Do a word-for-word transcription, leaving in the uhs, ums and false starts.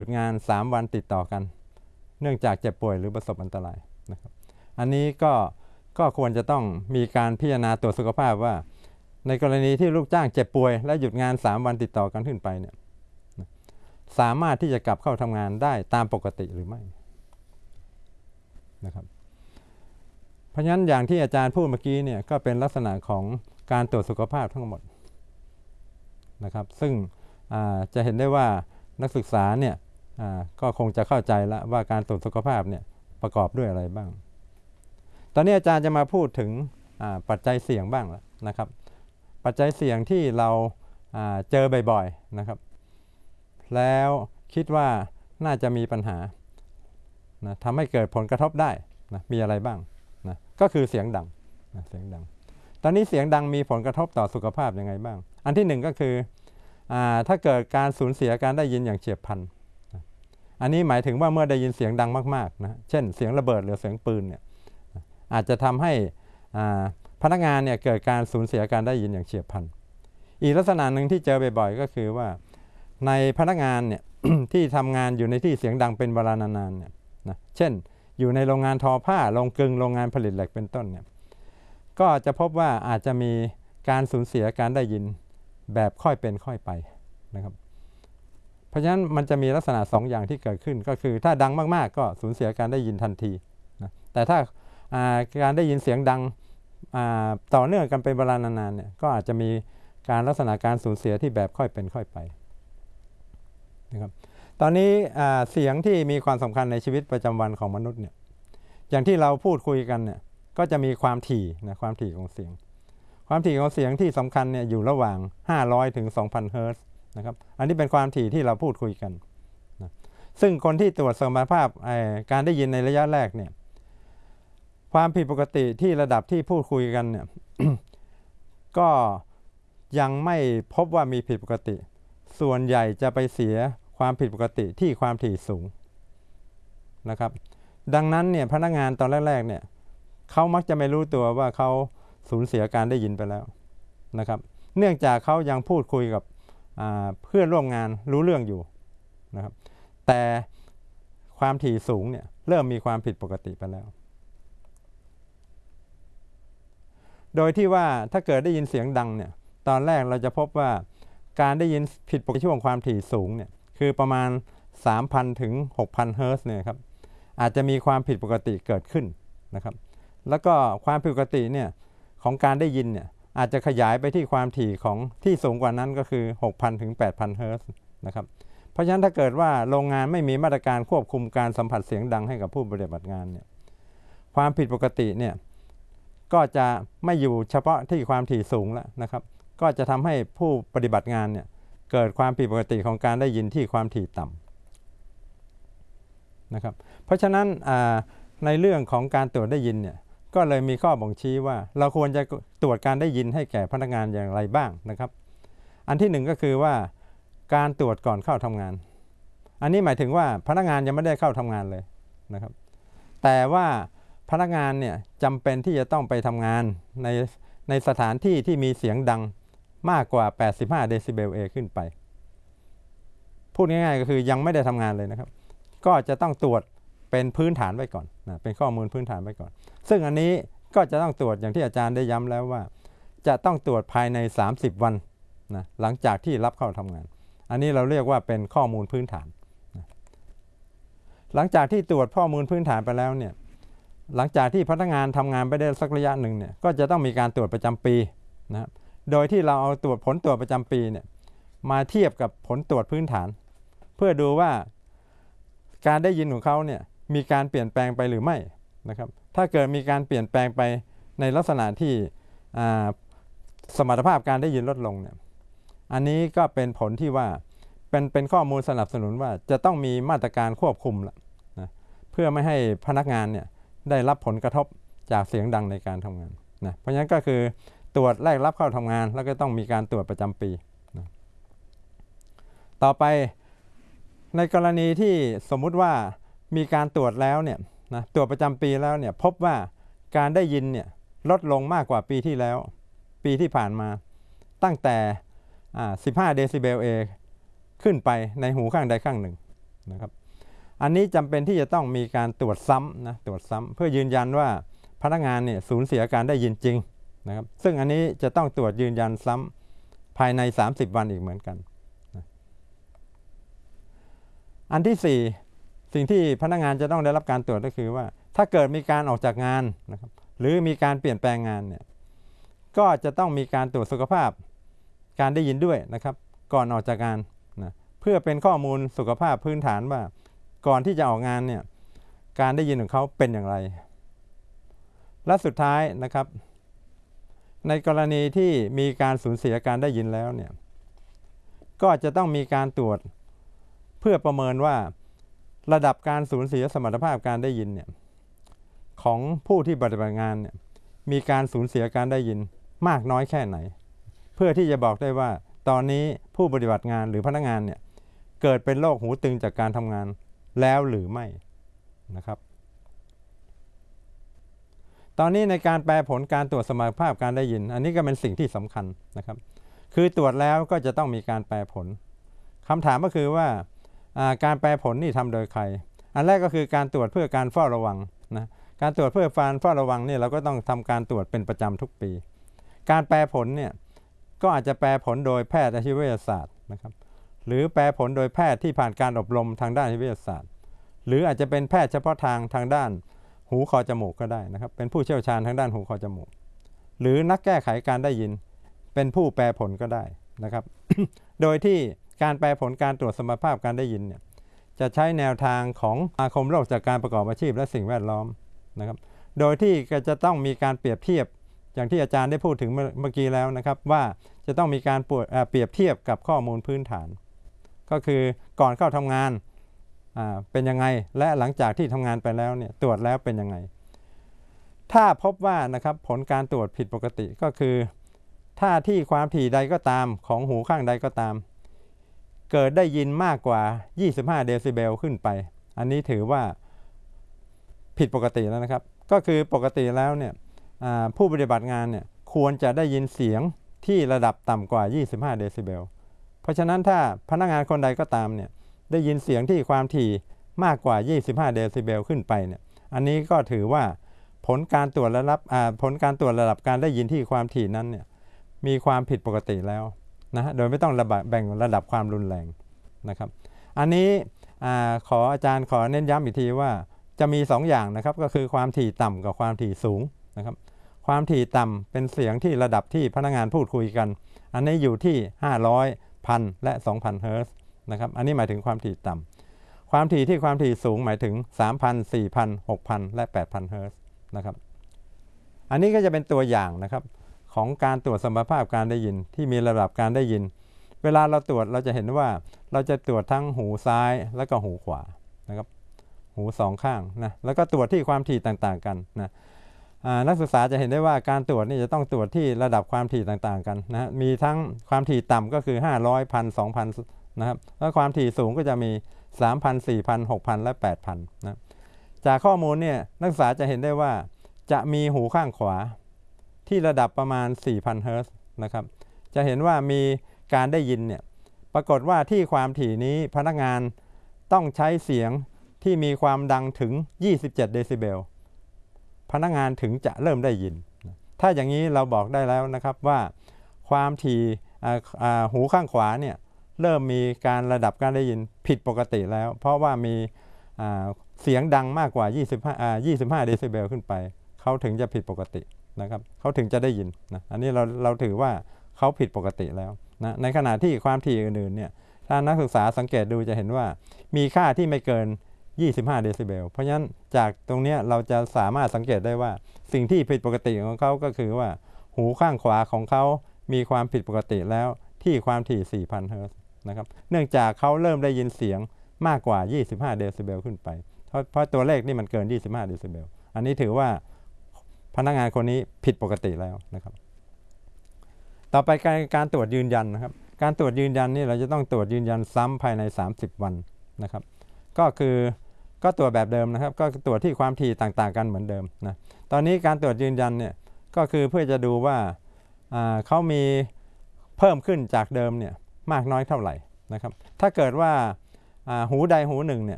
หยุดงานสามวันติดต่อกันเนื่องจากเจ็บป่วยหรือประสบอันตรายนะครับอันนี้ก็ก็ควรจะต้องมีการพิจารณาตรวจสุขภาพว่าในกรณีที่ลูกจ้างเจ็บป่วยและหยุดงานสามวันติดต่อกันขึ้นไปเนี่ยสามารถที่จะกลับเข้าทำงานได้ตามปกติหรือไม่นะครับเพราะฉะนั้นอย่างที่อาจารย์พูดเมื่อกี้เนี่ยก็เป็นลักษณะของการตรวจสุขภาพทั้งหมดนะครับซึ่งจะเห็นได้ว่านักศึกษาเนี่ยก็คงจะเข้าใจแล้วว่าการตรวจสุขภาพเนี่ยประกอบด้วยอะไรบ้างตอนนี้อาจารย์จะมาพูดถึงปัจจัยเสี่ยงบ้างแล้วนะครับปัจจัยเสี่ยงที่เราเจอบ่อยๆนะครับแล้วคิดว่าน่าจะมีปัญหานะทำให้เกิดผลกระทบได้นะมีอะไรบ้างนะก็คือเสียงดังนะเสียงดังตอนนี้เสียงดังมีผลกระทบต่อสุขภาพยังไงบ้างอันที่หนึ่งก็คือถ้าเกิดการสูญเสียการได้ยินอย่างเฉียบพลันนะอันนี้หมายถึงว่าเมื่อได้ยินเสียงดังมากๆนะเช่นเสียงระเบิดหรือเสียงปืนเนี่ยอาจจะทำให้พนักงานเนี่ยเกิดการสูญเสียการได้ยินอย่างเฉียบพลันอีกลักษณะหนึ่งที่เจอบ่อยๆก็คือว่าในพนักงานเนี่ย ที่ทำงานอยู่ในที่เสียงดังเป็นเวลานานๆเนี่ยนะเช่นอยู่ในโรงงานทอผ้าโรงกลึงโรงงานผลิตเหล็กเป็นต้นเนี่ยก็จะพบว่าอาจจะมีการสูญเสียการได้ยินแบบค่อยเป็นค่อยไปนะครับเพราะฉะนั้นมันจะมีลักษณะสองอย่างที่เกิดขึ้นก็คือถ้าดังมากๆก็สูญเสียการได้ยินทันทีนะแต่ถ้าการได้ยินเสียงดังต่อเนื่องกันเป็นเวลานานๆเนี่ยก็อาจจะมีการลักษณะการสูญเสียที่แบบค่อยเป็นค่อยไปนะครับตอนนี้เสียงที่มีความสำคัญในชีวิตประจำวันของมนุษย์เนี่ยอย่างที่เราพูดคุยกันเนี่ยก็จะมีความถี่นะความถี่ของเสียงความถี่ของเสียงที่สำคัญเนี่ยอยู่ระหว่างห้าร้อยถึง สองพัน เฮิร์ตซ์นะครับอันนี้เป็นความถี่ที่เราพูดคุยกันนะซึ่งคนที่ตรวจสมรรถภาพการได้ยินในระยะแรกเนี่ยความผิดปกติที่ระดับที่พูดคุยกันเนี่ย ก็ยังไม่พบว่ามีผิดปกติส่วนใหญ่จะไปเสียความผิดปกติที่ความถี่สูงนะครับดังนั้นเนี่ยพนักงานตอนแรกๆเนี่ยเขามักจะไม่รู้ตัวว่าเขาสูญเสียการได้ยินไปแล้วนะครับเนื่องจากเขายังพูดคุยกับเพื่อนร่วมงานรู้เรื่องอยู่นะครับแต่ความถี่สูงเนี่ยเริ่มมีความผิดปกติไปแล้วโดยที่ว่าถ้าเกิดได้ยินเสียงดังเนี่ยตอนแรกเราจะพบว่าการได้ยินผิดปกติช่วงความถี่สูงเนี่ยคือประมาณ สามพัน ถึง หกพัน เฮิร์ตซ์เนี่ยครับอาจจะมีความผิดปกติเกิดขึ้นนะครับแล้วก็ความผิดปกติเนี่ยของการได้ยินเนี่ยอาจจะขยายไปที่ความถี่ของที่สูงกว่านั้นก็คือ หกพัน ถึง แปดพัน เฮิร์ตซ์นะครับเพราะฉะนั้นถ้าเกิดว่าโรงงานไม่มีมาตรการควบคุมการสัมผัสเสียงดังให้กับผู้ปฏิบัติงานเนี่ยความผิดปกติเนี่ยก็จะไม่อยู่เฉพาะที่ความถี่สูงแล้วนะครับก็จะทำให้ผู้ปฏิบัติงานเนี่ยเกิดความผิดปกติของการได้ยินที่ความถี่ต่ำนะครับเพราะฉะนั้นในเรื่องของการตรวจได้ยินเนี่ยก็เลยมีข้อบ่งชี้ว่าเราควรจะตรวจการได้ยินให้แก่พนักงานอย่างไรบ้างนะครับอันที่หนึ่งก็คือว่าการตรวจก่อนเข้าทำงานอันนี้หมายถึงว่าพนักงานยังไม่ได้เข้าทำงานเลยนะครับแต่ว่าพนักงานเนี่ยจำเป็นที่จะต้องไปทำงานในในสถานที่ที่มีเสียงดังมากกว่าแปดสิบห้าเดซิเบล A ขึ้นไปพูดง่ายๆก็คือยังไม่ได้ทำงานเลยนะครับก็จะต้องตรวจเป็นพื้นฐานไว้ก่อนนะเป็นข้อมูลพื้นฐานไว้ก่อนซึ่งอันนี้ก็จะต้องตรวจอย่างที่อาจารย์ได้ย้ำแล้วว่าจะต้องตรวจภายในสามสิบวันนะหลังจากที่รับเข้าทำงานอันนี้เราเรียกว่าเป็นข้อมูลพื้นฐานนะหลังจากที่ตรวจข้อมูลพื้นฐานไปแล้วเนี่ยหลังจากที่พนักงานทำงานไปได้สักระยะหนึ่งเนี่ยก็จะต้องมีการตรวจประจำปีนะครับโดยที่เราเอาตรวจผลตรวจประจำปีเนี่ยมาเทียบกับผลตรวจพื้นฐานเพื่อดูว่าการได้ยินของเขาเนี่ยมีการเปลี่ยนแปลงไปหรือไม่นะครับถ้าเกิดมีการเปลี่ยนแปลงไปในลักษณะที่สมรรถภาพการได้ยินลดลงเนี่ยอันนี้ก็เป็นผลที่ว่าเป็นเป็นข้อมูลสนับสนุนว่าจะต้องมีมาตรการควบคุมละนะเพื่อไม่ให้พนักงานเนี่ยได้รับผลกระทบจากเสียงดังในการทำงานนะเพราะฉะนั้นก็คือตรวจแรกรับเข้าทำงานแล้วก็ต้องมีการตรวจประจำปีนะต่อไปในกรณีที่สมมุติว่ามีการตรวจแล้วเนี่ยนะตรวจประจำปีแล้วเนี่ยพบว่าการได้ยินเนี่ยลดลงมากกว่าปีที่แล้วปีที่ผ่านมาตั้งแต่สิบห้าเดซิเบล A ขึ้นไปในหูข้างใดข้างหนึ่งนะครับอันนี้จำเป็นที่จะต้องมีการตรวจซ้ำนะตรวจซ้ำเพื่อยืนยันว่าพนักงานเนี่ยสูญเสียการได้ยินจริงนะครับซึ่งอันนี้จะต้องตรวจยืนยันซ้ำภายในสามสิบวันอีกเหมือนกันนะอันที่สี่สิ่งที่พนักงานจะต้องได้รับการตรวจก็คือว่าถ้าเกิดมีการออกจากงานนะครับหรือมีการเปลี่ยนแปลงงานเนี่ยก็จะต้องมีการตรวจสุขภาพการได้ยินด้วยนะครับก่อนออกจากงานนะเพื่อเป็นข้อมูลสุขภาพพื้นฐานว่าก่อนที่จะออกงานเนี่ยการได้ยินของเขาเป็นอย่างไรและสุดท้ายนะครับในกรณีที่มีการสูญเสียการได้ยินแล้วเนี่ยก็จะต้องมีการตรวจเพื่อประเมินว่าระดับการสูญเสียสมรรถภาพการได้ยินเนี่ยของผู้ที่ปฏิบัติงานเนี่ยมีการสูญเสียการได้ยินมากน้อยแค่ไหนเพื่อที่จะบอกได้ว่าตอนนี้ผู้ปฏิบัติงานหรือพนักงานเนี่ยเกิดเป็นโรคหูตึงจากการทำงานแล้วหรือไม่นะครับตอนนี้ในการแปลผลการตรวจสมรรถภาพการได้ยินอันนี้ก็เป็นสิ่งที่สำคัญนะครับคือตรวจแล้วก็จะต้องมีการแปลผลคำถามก็คือว่าการแปลผลนี่ทำโดยใครอันแรกก็คือการตรวจเพื่อการเฝ้าระวังนะการตรวจเพื่อการเฝ้าระวังนี่เราก็ต้องทำการตรวจเป็นประจำทุกปีการแปลผลเนี่ยก็อาจจะแปลผลโดยแพทย์อาชีววิทยาศาสตร์นะครับหรือแปลผลโดยแพทย์ที่ผ่านการอบรมทางด้านอาชีววิทยาศาสตร์หรืออาจจะเป็นแพทย์เฉพาะทางทางด้านหูคอจมูกก็ได้นะครับเป็นผู้เชี่ยวชาญทางด้านหูคอจมูกหรือนักแก้ไขการได้ยินเป็นผู้แปลผลก็ได้นะครับ โดยที่การแปลผลการตรวจสมรรถภาพการได้ยินเนี่ยจะใช้แนวทางของสมาคมโรคจากการประกอบอาชีพและสิ่งแวดล้อมนะครับโดยที่จะต้องมีการเปรียบเทียบอย่างที่อาจารย์ได้พูดถึงเมื่อกี้แล้วนะครับว่าจะต้องมีการเปรียบเทียบกับข้อมูลพื้นฐานก็คือก่อนเข้าทำงานเป็นยังไงและหลังจากที่ทำงานไปแล้วเนี่ยตรวจแล้วเป็นยังไงถ้าพบว่านะครับผลการตรวจผิดปกติก็คือถ้าที่ความถี่ใดก็ตามของหูข้างใดก็ตามเกิดได้ยินมากกว่ายี่สิบห้าเดซิเบลขึ้นไปอันนี้ถือว่าผิดปกติแล้วนะครับก็คือปกติแล้วเนี่ยผู้ปฏิบัติงานเนี่ยควรจะได้ยินเสียงที่ระดับต่ำกว่ายี่สิบห้าเดซิเบลเพราะฉะนั้นถ้าพนักงานคนใดก็ตามเนี่ยได้ยินเสียงที่ความถี่มากกว่ายี่สิบห้าเดซิเบลขึ้นไปเนี่ยอันนี้ก็ถือว่าผลการตรวจระดับผลการตรวจระดับการได้ยินที่ความถี่นั้นเนี่ยมีความผิดปกติแล้วนะฮะโดยไม่ต้องระบแบ่งระดับความรุนแรงนะครับอันนี้ขออาจารย์ขอเน้นย้ำอีกทีว่าจะมีสองอย่างนะครับก็คือความถี่ต่ำกับความถี่สูงนะครับความถี่ต่ำเป็นเสียงที่ระดับที่พนักงานพูดคุยกันอันนี้อยู่ที่ห้าร้อย หนึ่งพัน และ สองพัน เฮิร์ตซ์นะครับอันนี้หมายถึงความถี่ต่ำความถี่ที่ความถี่สูงหมายถึง สามพัน สี่พัน หกพัน และ แปดพัน เฮิร์ตซ์นะครับอันนี้ก็จะเป็นตัวอย่างนะครับของการตรวจสมรรถภาพการได้ยินที่มีระดับการได้ยินเวลาเราตรวจเราจะเห็นว่าเราจะตรวจทั้งหูซ้ายและก็หูขวานะครับหูสองข้างนะแล้วก็ตรวจที่ความถี่ต่างๆกันนะนักศึกษาจะเห็นได้ว่าการตรวจนี่จะต้องตรวจที่ระดับความถี่ต่างๆกันนะมีทั้งความถี่ต่ำก็คือห้าร้อย หนึ่งพัน สองพันนะครับแล้วความถี่สูงก็จะมี สามพัน สี่พัน หกพัน และ แปดพัน นะจากข้อมูลเนี่ยนักศึกษาจะเห็นได้ว่าจะมีหูข้างขวาที่ระดับประมาณ สี่พัน เฮิร์ตซ์นะครับจะเห็นว่ามีการได้ยินเนี่ยปรากฏว่าที่ความถี่นี้พนักงานต้องใช้เสียงที่มีความดังถึงยี่สิบเจ็ดเดซิเบลพนักงานถึงจะเริ่มได้ยินถ้าอย่างนี้เราบอกได้แล้วนะครับว่าความถี่หูข้างขวาเนี่ยเริ่มมีการระดับการได้ยินผิดปกติแล้วเพราะว่ามีเสียงดังมากกว่ายี่สิบห้า ยี่สิบห้าเดซิเบลขึ้นไปเขาถึงจะผิดปกตินะครับเขาถึงจะได้ยินนะอันนี้เราเราถือว่าเขาผิดปกติแล้วนะในขณะที่ความถี่อื่นๆเนี่ยถ้านักศึกษาสังเกตดูจะเห็นว่ามีค่าที่ไม่เกินยี่สิบห้าเดซิเบลเพราะฉะนั้นจากตรงนี้เราจะสามารถสังเกตได้ว่าสิ่งที่ผิดปกติของเขาก็คือว่าหูข้างขวาของเขามีความผิดปกติแล้วที่ความถี่ สี่พัน เฮิร์ตซ์นะครับเนื่องจากเขาเริ่มได้ยินเสียงมากกว่ายี่สิบห้าเดซิเบลขึ้นไปเพราะเพราะตัวเลขนี่มันเกินยี่สิบห้าเดซิเบลอันนี้ถือว่าพนักงานคนนี้ผิดปกติแล้วนะครับต่อไปการการตรวจยืนยันนะครับการตรวจยืนยันนี่เราจะต้องตรวจยืนยันซ้ำภายในสามสิบวันนะครับก็คือก็ตรวจแบบเดิมนะครับก็ตรวจที่ความถี่ต่างๆกันเหมือนเดิมนะตอนนี้การตรวจยืนยันเนี่ยก็คือเพื่อจะดูว่าเขามีเพิ่มขึ้นจากเดิมเนี่ยมากน้อยเท่าไหร่นะครับถ้าเกิดว่าอ่าหูใดหูหนึ่งเนี่ย